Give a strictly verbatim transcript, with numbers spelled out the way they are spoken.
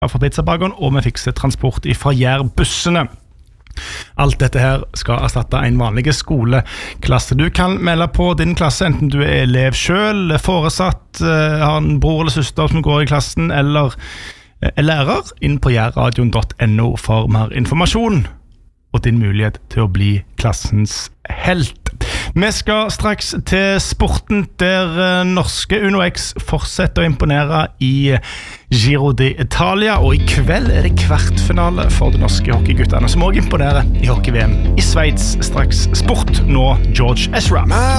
fra pizzabakeren, og vi fikser transport fra Jærbussene. Alt dette her skal erstatte en vanlig skoleklasse. Du kan melde på din klasse, enten du er elev selv, foresatt, har en bror eller søster som går i klassen, eller er lærer, inn på jærradion punktum no for mer informasjon og din mulighet til å bli klassens helt. Vi skal straks til sporten der norske Uno X fortsetter å imponere i Giro d'Italia, og i kveld er det kvartfinale for de norske hockeyguttene som også imponerer i hockey-V M i Sveits. Straks sport, nå George Ezra.